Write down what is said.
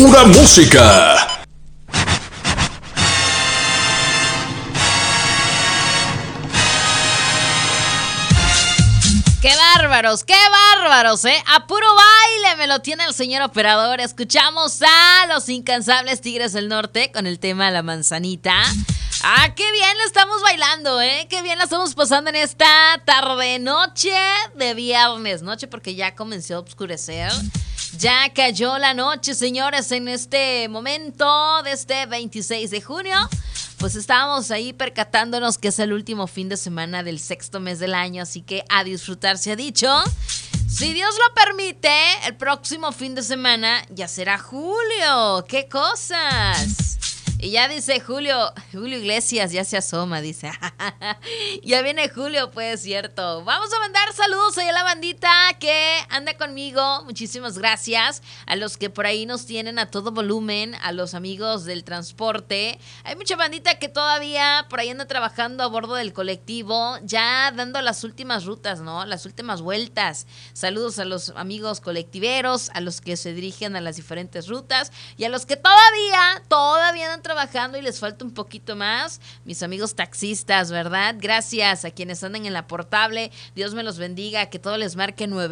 pura música. Qué bárbaros, ¿eh? A puro baile me lo tiene el señor operador. Escuchamos a los incansables Tigres del Norte con el tema La Manzanita. Ah, qué bien lo estamos bailando, ¿eh? Qué bien la estamos pasando en esta tarde, noche de viernes. Noche porque ya comenzó a oscurecer. Ya cayó la noche, señores, en este momento de este 26 de junio. Pues estábamos ahí percatándonos que es el último fin de semana del sexto mes del año, así que a disfrutar se ha dicho. Si Dios lo permite, el próximo fin de semana ya será julio. ¡Qué cosas! Y ya dice Julio Iglesias, ya se asoma, dice. Ya viene Julio, pues, cierto. Vamos a mandar saludos a la bandita que anda conmigo. Muchísimas gracias a los que por ahí nos tienen a todo volumen, a los amigos del transporte. Hay mucha bandita que todavía por ahí anda trabajando a bordo del colectivo, ya dando las últimas rutas, ¿no? Las últimas vueltas. Saludos a los amigos colectiveros, a los que se dirigen a las diferentes rutas y a los que todavía andan trabajando y les falta un poquito más. Mis amigos taxistas, ¿verdad? Gracias a quienes andan en la portable. Dios me los bendiga, que todo les marque 9.